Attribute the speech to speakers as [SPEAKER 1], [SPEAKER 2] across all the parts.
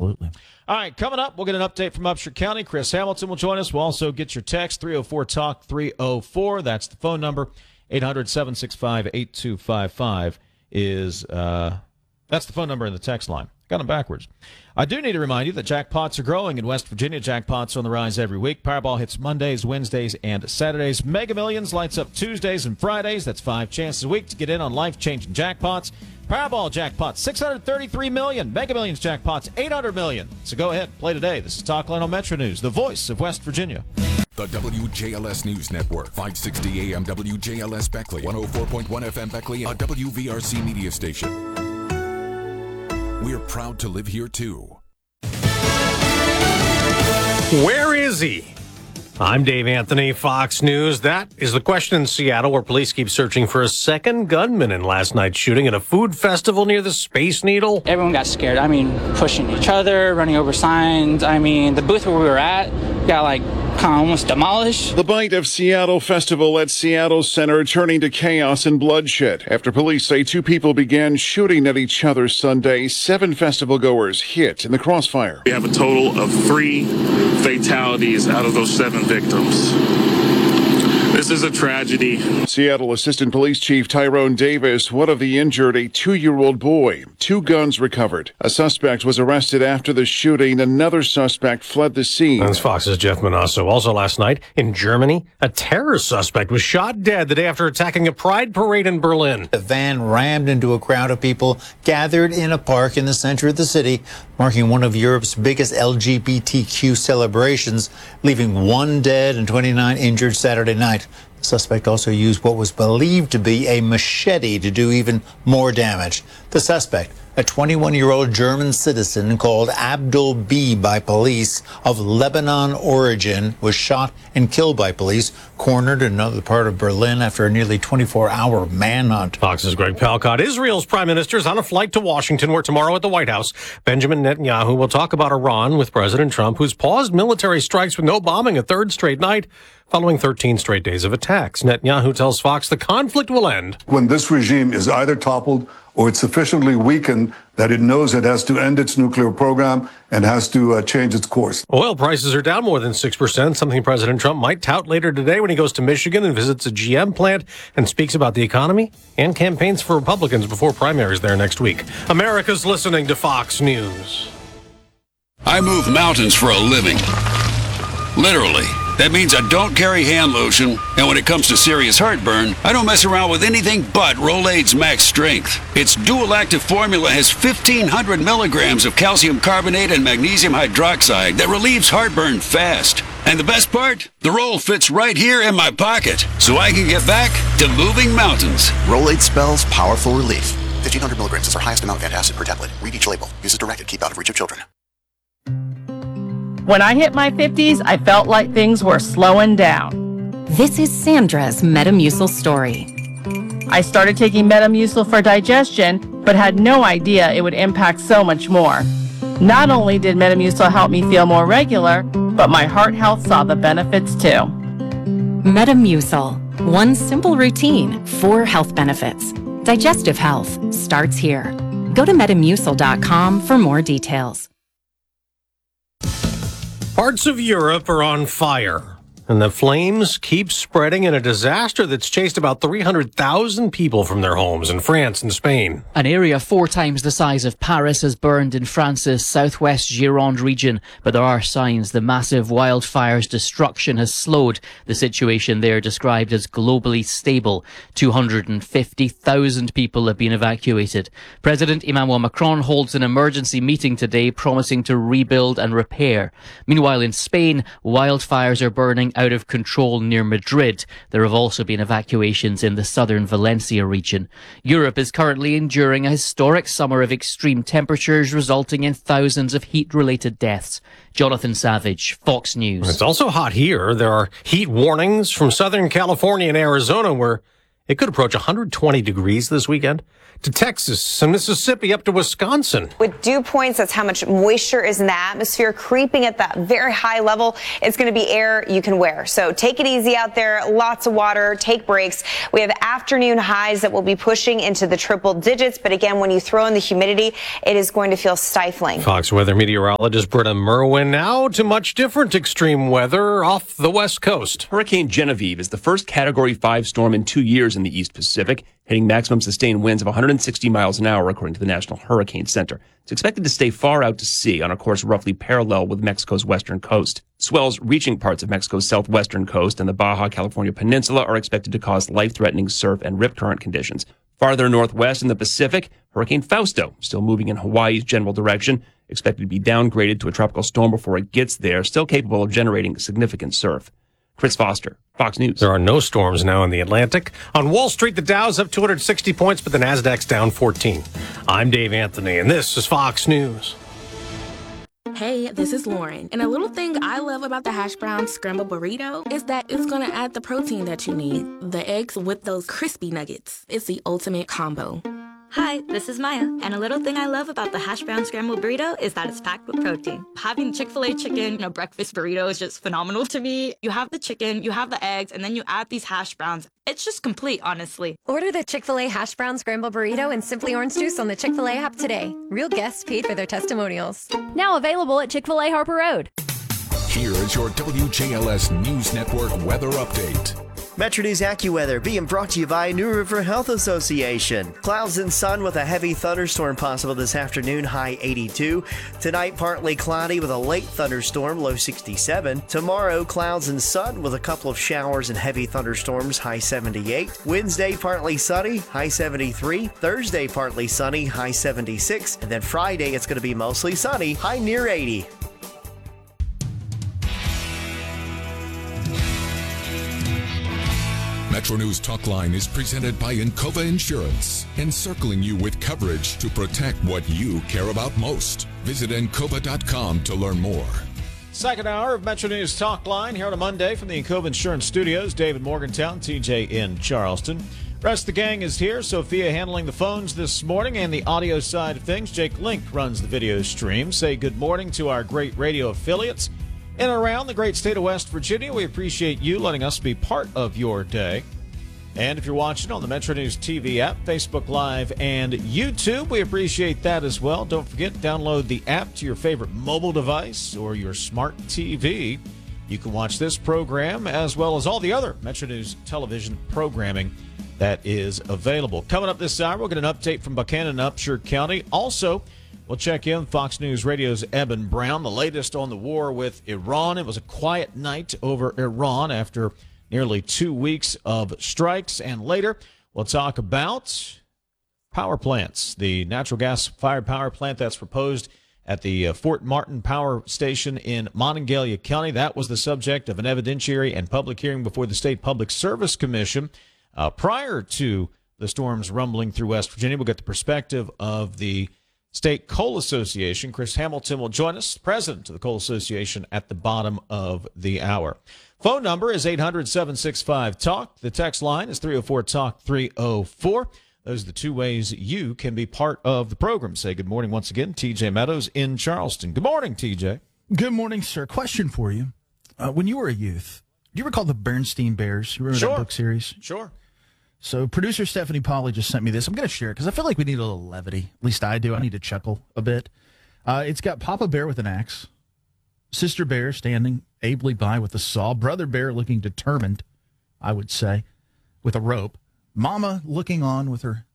[SPEAKER 1] Absolutely.
[SPEAKER 2] All right, coming up, we'll get an update from Upshur County. Chris Hamilton will join us. We'll also get your text, 304-TALK-304. That's the phone number. 800-765-8255 is that's the phone number in the text line. Got them backwards. I do need to remind you that jackpots are growing in West Virginia. Jackpots are on the rise every week. Powerball hits Mondays, Wednesdays, and Saturdays. Mega Millions lights up Tuesdays and Fridays. That's 5 chances a week to get in on life-changing jackpots. Powerball jackpots, $633 million. Mega Millions jackpots, $800 million. So go ahead, play today. This is Talkline on Metro News, the voice of West Virginia.
[SPEAKER 3] The WJLS News Network, 560 AM WJLS Beckley, 104.1 FM Beckley, a WVRC media station. We're proud to live here, too.
[SPEAKER 4] Where is he? I'm Dave Anthony, Fox News. That is the question in Seattle, where police keep searching for a second gunman in last night's shooting at a food festival near the Space Needle.
[SPEAKER 5] Everyone got scared. I mean, pushing each other, running over signs. I mean, the booth where we were at got kind of almost demolished.
[SPEAKER 6] The Bite of Seattle festival at Seattle Center turning to chaos and bloodshed after police say 2 people began shooting at each other Sunday. 7 festival goers hit in the crossfire.
[SPEAKER 7] We have a total of 3 fatalities out of those 7 victims. This is a tragedy.
[SPEAKER 6] Seattle Assistant Police Chief Tyrone Davis, one of the injured, a 2-year-old boy. 2 guns recovered. A suspect was arrested after the shooting. Another suspect fled the scene.
[SPEAKER 4] That's Fox's Jeff Manasso. Also last night in Germany, a terror suspect was shot dead the day after attacking a pride parade in Berlin.
[SPEAKER 8] The van rammed into a crowd of people gathered in a park in the center of the city, marking one of Europe's biggest LGBTQ celebrations, leaving 1 dead and 29 injured Saturday night. The suspect also used what was believed to be a machete to do even more damage. The suspect, a 21-year-old German citizen called Abdul B by police of Lebanon origin, was shot and killed by police, cornered in another part of Berlin after a nearly 24-hour manhunt.
[SPEAKER 4] Fox's Greg Palcott. Israel's prime minister is on a flight to Washington, where tomorrow at the White House, Benjamin Netanyahu will talk about Iran with President Trump, who's paused military strikes with no bombing a 3rd straight night following 13 straight days of attacks. Netanyahu tells Fox the conflict will end
[SPEAKER 9] when this regime is either toppled or it's sufficiently weakened that it knows it has to end its nuclear program and has to change its course.
[SPEAKER 4] Oil prices are down more than 6%, something President Trump might tout later today when he goes to Michigan and visits a GM plant and speaks about the economy and campaigns for Republicans before primaries there next week. America's listening to Fox News.
[SPEAKER 10] I move mountains for a living. Literally. That means I don't carry hand lotion, and when it comes to serious heartburn, I don't mess around with anything but Rolaids Max Strength. Its dual-active formula has 1,500 milligrams of calcium carbonate and magnesium hydroxide that relieves heartburn fast. And the best part? The roll fits right here in my pocket, so I can get back to moving mountains.
[SPEAKER 11] Rolaids spells powerful relief. 1,500 milligrams is our highest amount of antacid per tablet. Read each label. Use as directed. Keep out of reach of children.
[SPEAKER 12] When I hit my 50s, I felt like things were slowing down.
[SPEAKER 13] This is Sandra's Metamucil story.
[SPEAKER 12] I started taking Metamucil for digestion, but had no idea it would impact so much more. Not only did Metamucil help me feel more regular, but my heart health saw the benefits too.
[SPEAKER 13] Metamucil. One simple routine, 4 health benefits. Digestive health starts here. Go to Metamucil.com for more details.
[SPEAKER 4] Parts of Europe are on fire, and the flames keep spreading in a disaster that's chased about 300,000 people from their homes in France and Spain.
[SPEAKER 14] An area 4 times the size of Paris has burned in France's southwest Gironde region, but there are signs the massive wildfire's destruction has slowed the situation there, described as globally stable. 250,000 people have been evacuated. President Emmanuel Macron holds an emergency meeting today promising to rebuild and repair. Meanwhile, in Spain, wildfires are burning out of control near Madrid. There have also been evacuations in the southern Valencia region. Europe is currently enduring a historic summer of extreme temperatures, resulting in thousands of heat-related deaths. Jonathan Savage, Fox News.
[SPEAKER 4] It's also hot here. There are heat warnings from Southern California and Arizona, where It could approach 120 degrees this weekend. To Texas and Mississippi up to Wisconsin.
[SPEAKER 1] With dew points, that's how much moisture is in the atmosphere creeping at that very high level. It's going to be air you can wear. So take it easy out there. Lots of water. Take breaks. We have afternoon highs that will be pushing into the triple digits. But again, when you throw in the humidity, it is going to feel stifling.
[SPEAKER 4] Fox weather meteorologist Britta Merwin now to much different extreme weather off the West Coast.
[SPEAKER 15] Hurricane Genevieve is the first Category 5 storm in 2 years in the East Pacific, hitting maximum sustained winds of 160 miles an hour, according to the National Hurricane Center. It's expected to stay far out to sea on a course roughly parallel with Mexico's western coast. Swells reaching parts of Mexico's southwestern coast and the Baja California Peninsula are expected to cause life-threatening surf and rip current conditions. Farther northwest in the Pacific, Hurricane Fausto, still moving in Hawaii's general direction, expected to be downgraded to a tropical storm before it gets there, still capable of generating significant surf. Chris Foster, Fox News.
[SPEAKER 4] There are no storms now in the Atlantic. On Wall Street, the Dow's up 260 points, but the Nasdaq's down 14. I'm Dave Anthony, and this is Fox News.
[SPEAKER 16] Hey, this is Lauren. And a little thing I love about the hash brown scrambled burrito is that it's going to add the protein that you need. The eggs with those crispy nuggets. It's the ultimate combo.
[SPEAKER 17] Hi, this is Maya, and a little thing I love about the hash brown scrambled burrito is that it's packed with protein. Having Chick-fil-A chicken in a breakfast burrito is just phenomenal to me. You have the chicken, you have the eggs, and then you add these hash browns. It's just complete, honestly.
[SPEAKER 18] Order the Chick-fil-A hash brown scrambled burrito and Simply Orange Juice on the Chick-fil-A app today. Real guests paid for their testimonials.
[SPEAKER 19] Now available at Chick-fil-A Harper Road.
[SPEAKER 3] Here is your WJLS News Network weather update.
[SPEAKER 20] Metro News AccuWeather being brought to you by New River Health Association. Clouds and sun with a heavy thunderstorm possible this afternoon, high 82. Tonight, partly cloudy with a late thunderstorm, low 67. Tomorrow, clouds and sun with a couple of showers and heavy thunderstorms, high 78. Wednesday, partly sunny, high 73. Thursday, partly sunny, high 76. And then Friday, it's going to be mostly sunny, high near 80.
[SPEAKER 3] Metro News Talkline is presented by Encova Insurance, encircling you with coverage to protect what you care about most. Visit Encova.com to learn more.
[SPEAKER 2] Second hour of Metro News Talkline here on a Monday from the Encova Insurance Studios. David Morgantown, TJ in Charleston. Rest of the gang is here. Sophia handling the phones this morning and the audio side of things. Jake Link runs the video stream. Say good morning to our great radio affiliates in and around the great state of West Virginia. We appreciate you letting us be part of your day. And if you're watching on the Metro News TV app, Facebook Live, and YouTube, we appreciate that as well. Don't forget, download the app to your favorite mobile device or your smart TV. You can watch this program as well as all the other Metro News television programming that is available. Coming up this hour, we'll get an update from Buchanan and Upshur County. Also, we'll check in Fox News Radio's Eben Brown, the latest on the war with Iran. It was a quiet night over Iran after nearly 2 weeks of strikes. And later, we'll talk about power plants, the natural gas-fired power plant that's proposed at the Fort Martin Power Station in Monongalia County. That was the subject of an evidentiary and public hearing before the State Public Service Commission prior to the storms rumbling through West Virginia. We'll get the perspective of the State Coal Association. Chris Hamilton will join us, president of the Coal Association, at the bottom of the hour. Phone number is 800-765-TALK. The text line is 304-TALK-304. Those are the two ways you can be part of the program. Say good morning once again, TJ Meadows in Charleston. Good morning, TJ.
[SPEAKER 21] Good morning, sir. Question for you. When you were a youth, do you recall the Bernstein Bears? You remember that book series?
[SPEAKER 2] Sure.
[SPEAKER 21] So producer Stephanie Polly just sent me this. I'm going to share it because I feel like we need a little levity. At least I do. I need to chuckle a bit. It's got Papa Bear with an axe, Sister Bear standing ably by with a saw, Brother Bear looking determined, I would say, with a rope, Mama looking on with her,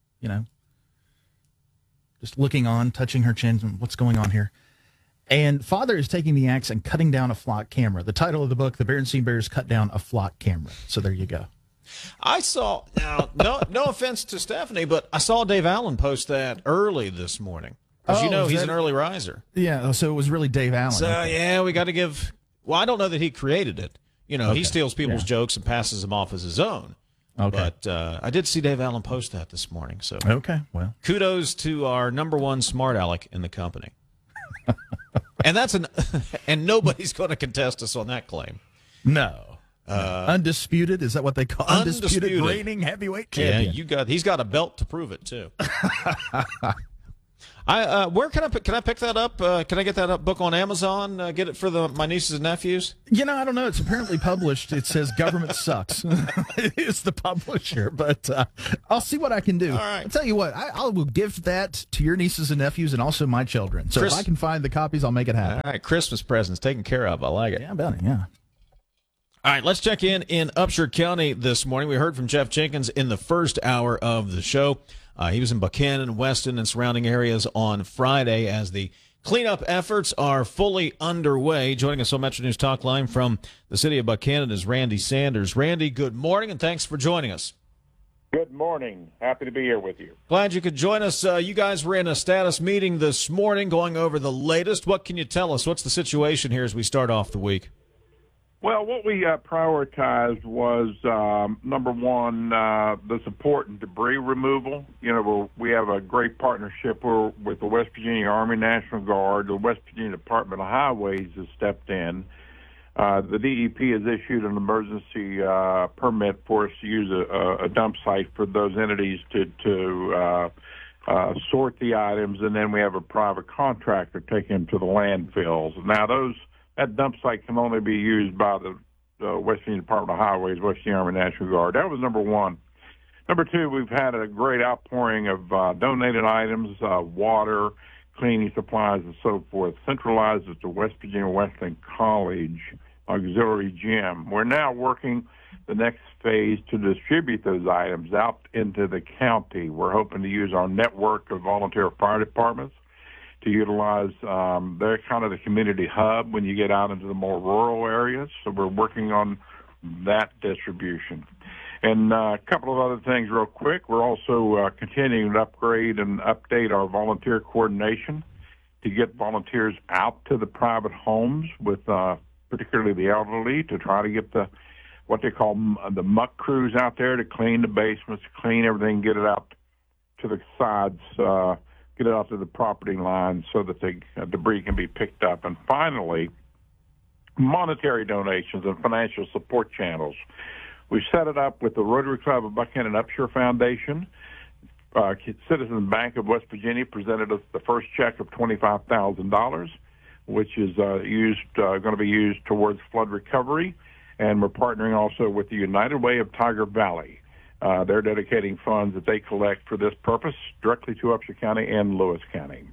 [SPEAKER 21] just looking on, touching her chin. What's going on here? And Father is taking the axe and cutting down a flock camera. The title of the book, The Bernstein Bears Cut Down a Flock Camera. So there you go.
[SPEAKER 2] I saw, now, no offense to Stephanie, but I saw Dave Allen post that early this morning. Because he's an early riser.
[SPEAKER 21] Yeah, so it was really Dave Allen.
[SPEAKER 2] So, yeah, we got to give, well, I don't know that he created it. He steals people's jokes and passes them off as his own.
[SPEAKER 21] Okay.
[SPEAKER 2] But I did see Dave Allen post that this morning. So
[SPEAKER 21] okay, well.
[SPEAKER 2] Kudos to our number one smart aleck in the company. And and nobody's going to contest us on that claim.
[SPEAKER 21] No. Undisputed, is that what they call undisputed reigning heavyweight champion?
[SPEAKER 2] Yeah, he's got a belt to prove it too. Where can I pick that up? Can I get that book on Amazon? Get it for my nieces and nephews?
[SPEAKER 21] I don't know. It's apparently published. It says Government Sucks. It's the publisher, but I'll see what I can do.
[SPEAKER 2] All right.
[SPEAKER 21] I'll tell you what, I will gift that to your nieces and nephews and also my children. So if I can find the copies, I'll make it happen.
[SPEAKER 2] All right, Christmas presents taken care of. I like it.
[SPEAKER 21] Yeah, I bet it, yeah.
[SPEAKER 2] All right, let's check in Upshur County this morning. We heard from Jeff Jenkins in the first hour of the show. He was in Buchanan, Weston, and surrounding areas on Friday as the cleanup efforts are fully underway. Joining us on Metro News Talk Line from the city of Buchanan is Randy Sanders. Randy, good morning, and thanks for joining us.
[SPEAKER 5] Good morning. Happy to be here with you.
[SPEAKER 2] Glad you could join us. You guys were in a status meeting this morning going over the latest. What can you tell us? What's the situation here as we start off the week?
[SPEAKER 5] Well, what we prioritized was, number one, the support and debris removal. We have a great partnership with the West Virginia Army National Guard. The West Virginia Department of Highways has stepped in. The DEP has issued an emergency permit for us to use a dump site for those entities to sort the items, and then we have a private contractor take them to the landfills. Now, that dump site can only be used by the West Virginia Department of Highways, West Virginia Army National Guard. That was number one. Number two, we've had a great outpouring of donated items, water, cleaning supplies, and so forth, centralized at the West Virginia Wesleyan College Auxiliary Gym. We're now working the next phase to distribute those items out into the county. We're hoping to use our network of volunteer fire departments to utilize. They're kind of the community hub when you get out into the more rural areas. So we're working on that distribution. And a couple of other things real quick. We're also continuing to upgrade and update our volunteer coordination to get volunteers out to the private homes with particularly the elderly to try to get what they call the muck crews out there to clean the basements, clean everything, get it out to the sides, get it out to the property line so that the debris can be picked up. And finally, monetary donations and financial support channels. We set it up with the Rotary Club of Buchanan Upshur Foundation. Citizens Bank of West Virginia presented us the first check of $25,000, which is going to be used towards flood recovery. And we're partnering also with the United Way of Tiger Valley. They're dedicating funds that they collect for this purpose directly to Upshur County and Lewis County.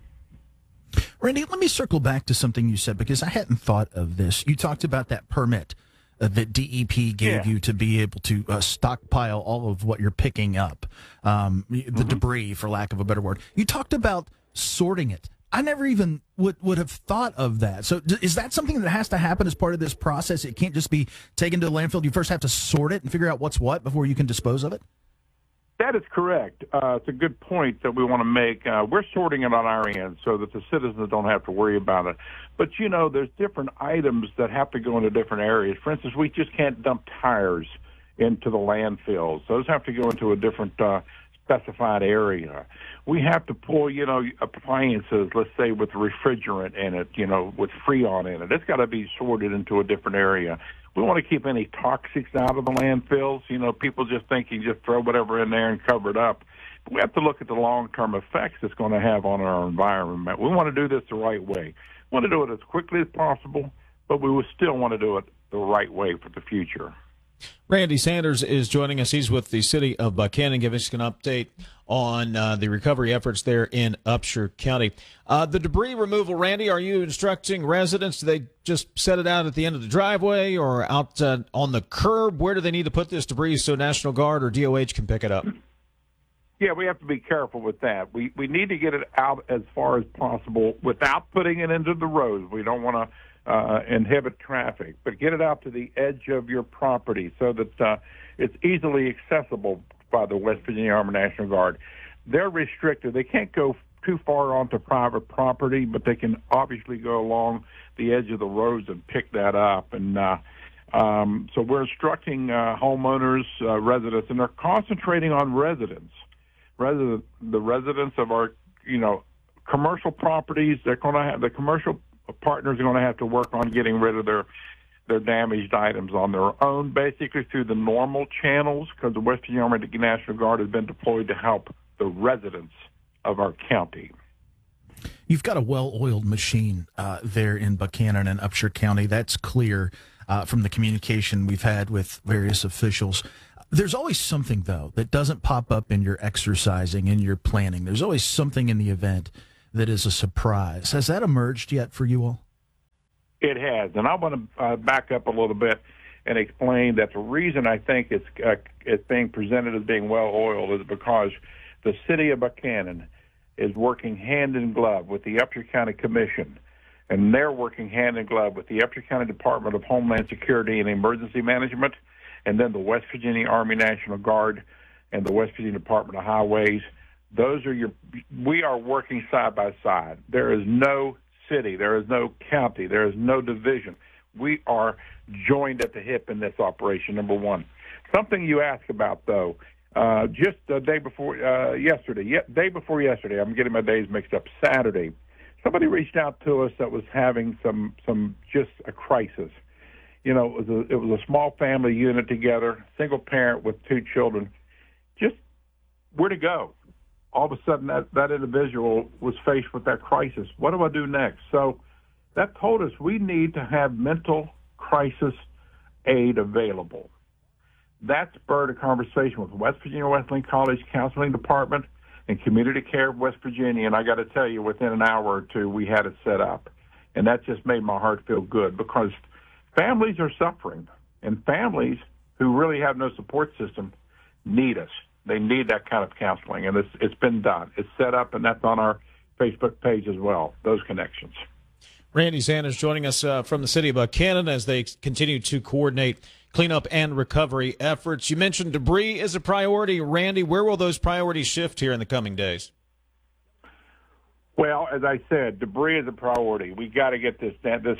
[SPEAKER 21] Randy, let me circle back to something you said because I hadn't thought of this. You talked about that permit that DEP gave you to be able to stockpile all of what you're picking up, the debris, for lack of a better word. You talked about sorting it. I never even would have thought of that. So is that something that has to happen as part of this process? It can't just be taken to the landfill. You first have to sort it and figure out what's what before you can dispose of it?
[SPEAKER 5] That is correct. It's a good point that we want to make. We're sorting it on our end so that the citizens don't have to worry about it. But, there's different items that have to go into different areas. For instance, we just can't dump tires into the landfills. Those have to go into a different specified area. We have to pull, appliances, let's say with refrigerant in it, with Freon in it. It's got to be sorted into a different area. We want to keep any toxics out of the landfills. People just think you just throw whatever in there and cover it up. But we have to look at the long-term effects it's going to have on our environment. We want to do this the right way. We want to do it as quickly as possible, but we will still want to do it the right way for the future.
[SPEAKER 2] Randy Sanders is joining us. He's with the city of Buchanan, giving us an update on the recovery efforts there in Upshur County. The debris removal, Randy, are you instructing residents? Do they just set it out at the end of the driveway or out on the curb? Where do they need to put this debris so National Guard or DOH can pick it up?
[SPEAKER 5] Yeah, we have to be careful with that. We need to get it out as far as possible without putting it into the roads. We don't want to inhibit traffic, but get it out to the edge of your property so that it's easily accessible by the West Virginia Army National Guard. They're restricted. They can't go too far onto private property, but they can obviously go along the edge of the roads and pick that up. And so we're instructing homeowners, residents, and they're concentrating on residents. The residents of our, commercial properties, they're going to have the commercial partners are going to have to work on getting rid of their their damaged items on their own, basically through the normal channels, because the West Virginia Army National Guard has been deployed to help the residents of our county.
[SPEAKER 21] You've got a well-oiled machine there in Buchanan and Upshur County. That's clear from the communication we've had with various officials. There's always something, though, that doesn't pop up in your exercising, in your planning. There's always something in the event that is a surprise. Has that emerged yet for you all?
[SPEAKER 5] It has, and I want to back up a little bit and explain that the reason I think it's being presented as being well-oiled is because the city of Buchanan is working hand in glove with the Upshur County Commission, and they're working hand in glove with the Upshur County Department of Homeland Security and Emergency Management, and then the West Virginia Army National Guard and the West Virginia Department of Highways. We are working side by side. There is no city, there is no county, there is no division. We are joined at the hip in this operation, number one. Something you asked about, though, just the day before yesterday, I'm getting my days mixed up, Saturday, somebody reached out to us that was having some just a crisis. You know, it was a small family unit together, single parent with 2 children. Just where to go? All of a sudden, that individual was faced with that crisis. What do I do next? So that told us we need to have mental crisis aid available. That spurred a conversation with West Virginia Wesleyan College Counseling Department and Community Care of West Virginia, and I got to tell you, within an hour or two, we had it set up. And that just made my heart feel good, because families are suffering, and families who really have no support system need us. They need that kind of counseling, and it's been done. It's set up, and that's on our Facebook page as well, those connections.
[SPEAKER 2] Randy Sanders joining us from the city of Buchanan as they continue to coordinate cleanup and recovery efforts. You mentioned debris is a priority. Randy, where will those priorities shift here in the coming days?
[SPEAKER 5] Well, as I said, debris is a priority. We got to get those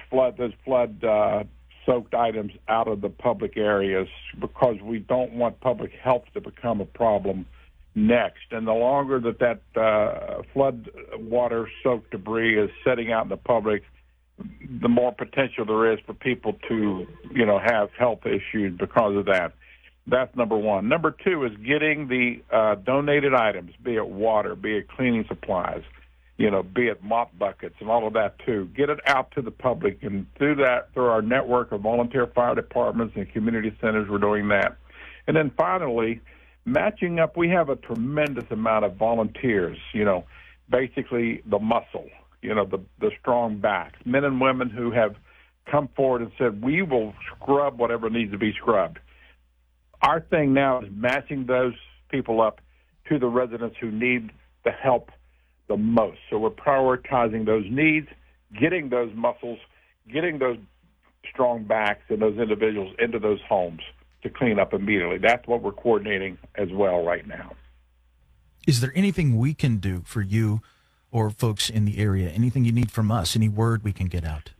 [SPEAKER 5] flood soaked items out of the public areas, because we don't want public health to become a problem next. And the longer that flood water soaked debris is setting out in the public, the more potential there is for people to, have health issues because of that. That's number one. Number two is getting the donated items, be it water, be it cleaning supplies, be it mop buckets and all of that too. Get it out to the public, and through our network of volunteer fire departments and community centers, we're doing that. And then finally, matching up, we have a tremendous amount of volunteers, basically the muscle, the strong backs, men and women who have come forward and said, we will scrub whatever needs to be scrubbed. Our thing now is matching those people up to the residents who need the help the most. So we're prioritizing those needs, getting those muscles, getting those strong backs and those individuals into those homes to clean up immediately. That's what we're coordinating as well right now.
[SPEAKER 21] Is there anything we can do for you or folks in the area? Anything you need from us? Any word we can get out?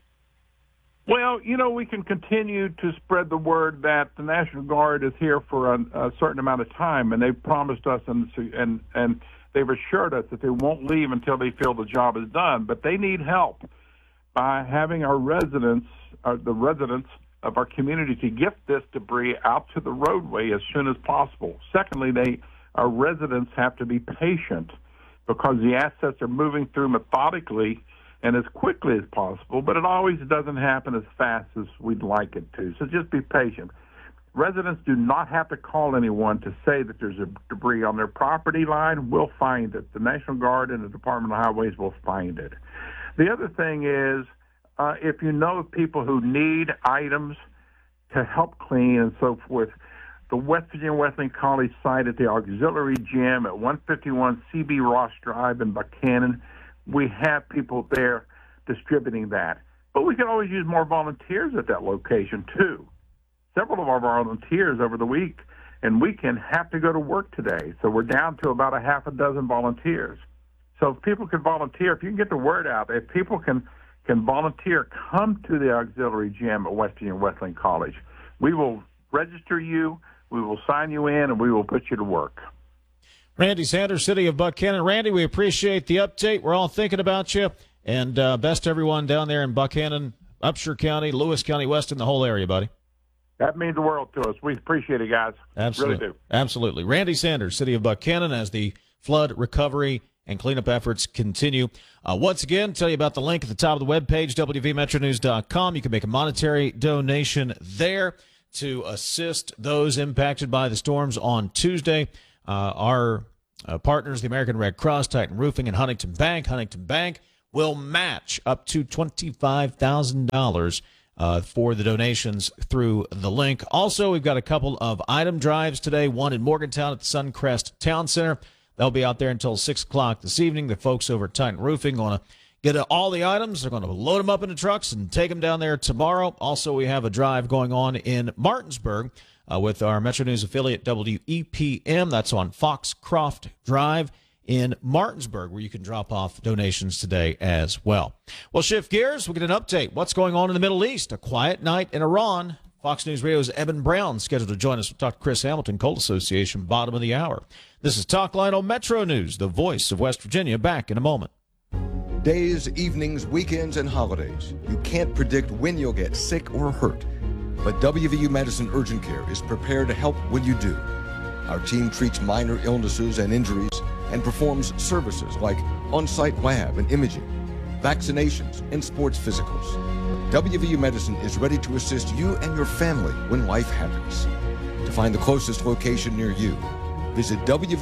[SPEAKER 5] Well, we can continue to spread the word that the National Guard is here for a certain amount of time, and they've promised us and they've assured us that they won't leave until they feel the job is done. But they need help by having our residents, the residents of our community, to get this debris out to the roadway as soon as possible. Secondly, our residents have to be patient, because the assets are moving through methodically and as quickly as possible, but it always doesn't happen as fast as we'd like it to. So just be patient. Residents do not have to call anyone to say that there's a debris on their property line. We'll find it. The National Guard and the Department of Highways will find it. The other thing is, if you know of people who need items to help clean and so forth, the West Virginia Wesleyan College site at the auxiliary gym at 151 C.B. Ross Drive in Buchanan, we have people there distributing that. But we can always use more volunteers at that location, too. Several of our volunteers over the week and weekend have to go to work today, so we're down to about a half a dozen volunteers. So if people can volunteer, if you can get the word out, if people can volunteer, come to the auxiliary gym at West Virginia Wesleyan College. We will register you, we will sign you in, and we will put you to work.
[SPEAKER 2] Randy Sanders, City of Buchanan. Randy, we appreciate the update. We're all thinking about you. And best to everyone down there in Buchanan, Upshur County, Lewis County, Weston, the whole area, buddy.
[SPEAKER 5] That means the world to us. We appreciate it, guys.
[SPEAKER 2] Absolutely.
[SPEAKER 5] Really do.
[SPEAKER 2] Absolutely. Randy Sanders, City of Buchanan, as the flood recovery and cleanup efforts continue. Once again, tell you about the link at the top of the webpage, wvmetronews.com. You can make a monetary donation there to assist those impacted by the storms on Tuesday. Our partners, the American Red Cross, Titan Roofing, and Huntington Bank will match up to $25,000 for the donations through the link. Also, we've got a couple of item drives today, one in Morgantown at the Suncrest Town Center. They'll be out there until 6 o'clock this evening. The folks over at Titan Roofing going to get all the items. They're going to load them up into trucks and take them down there tomorrow. Also, we have a drive going on in Martinsburg with our Metro News affiliate WEPM. That's on Foxcroft Drive in Martinsburg, where you can drop off donations today as well. We'll shift gears. We'll get an update. What's going on in the Middle East? A quiet night in Iran. Fox News Radio's Eben Brown scheduled to join us. We'll talk to Chris Hamilton, Coal Association, bottom of the hour. This is Talk Line on Metro News, the voice of West Virginia. Back in a moment.
[SPEAKER 7] Days, evenings, weekends, and holidays. You can't predict when you'll get sick or hurt. But WVU Medicine Urgent Care is prepared to help when you do. Our team treats minor illnesses and injuries and performs services like on-site lab and imaging, vaccinations, and sports physicals. WVU Medicine is ready to assist you and your family when life happens. To find the closest location near you, visit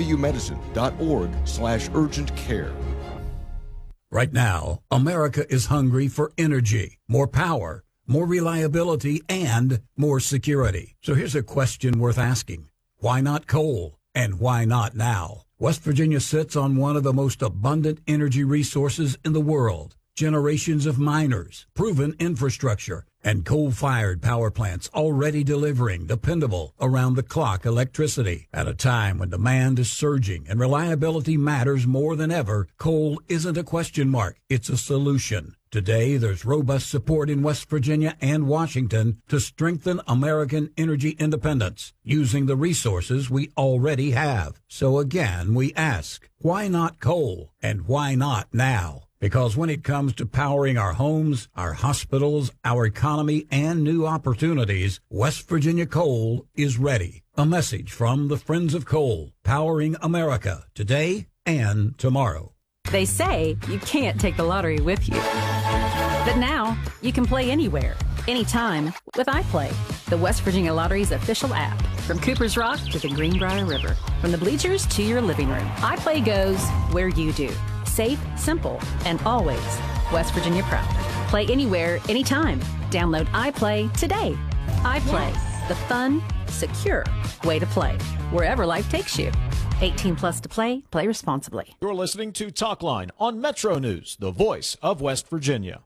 [SPEAKER 7] wvumedicine.org/urgent care.
[SPEAKER 22] Right now, America is hungry for energy, more power, more reliability, and more security. So here's a question worth asking. Why not coal? And why not now? West Virginia sits on one of the most abundant energy resources in the world. Generations of miners, proven infrastructure, and coal-fired power plants already delivering dependable, around-the-clock electricity. At a time when demand is surging and reliability matters more than ever, coal isn't a question mark, it's a solution. Today, there's robust support in West Virginia and Washington to strengthen American energy independence using the resources we already have. So again, we ask, why not coal? And why not now? Because when it comes to powering our homes, our hospitals, our economy, and new opportunities, West Virginia Coal is ready. A message from the Friends of Coal, powering America today and tomorrow.
[SPEAKER 13] They say you can't take the lottery with you. But now, you can play anywhere, anytime with iPlay, the West Virginia Lottery's official app. From Cooper's Rock to the Greenbrier River, from the bleachers to your living room, iPlay goes where you do. Safe, simple, and always West Virginia proud. Play anywhere, anytime. Download iPlay today. iPlay, the fun, secure way to play, wherever life takes you. 18 plus to play. Play responsibly.
[SPEAKER 2] You're listening to Talk Line on Metro News, the voice of West Virginia.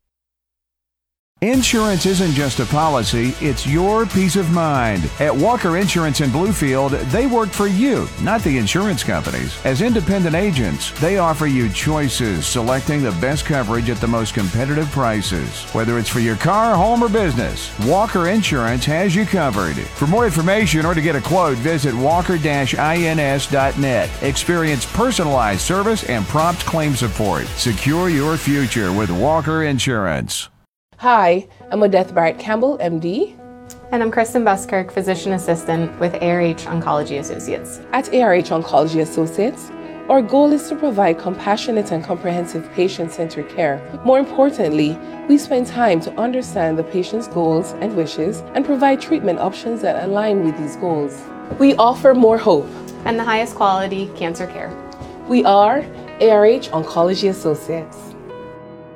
[SPEAKER 23] Insurance isn't just a policy, it's your peace of mind. At Walker Insurance in Bluefield, they work for you, not the insurance companies. As independent agents, they offer you choices, selecting the best coverage at the most competitive prices. Whether it's for your car, home, or business, Walker Insurance has you covered. For more information or to get a quote, visit walker-ins.net. Experience personalized service and prompt claim support. Secure your future with Walker Insurance.
[SPEAKER 24] Hi, I'm Odette Barrett Campbell, MD.
[SPEAKER 25] And I'm Kristen Buskirk, Physician Assistant with ARH Oncology Associates.
[SPEAKER 24] At ARH Oncology Associates, our goal is to provide compassionate and comprehensive patient-centered care. More importantly, we spend time to understand the patient's goals and wishes and provide treatment options that align with these goals. We offer more hope
[SPEAKER 25] and the highest quality cancer care.
[SPEAKER 24] We are ARH Oncology Associates.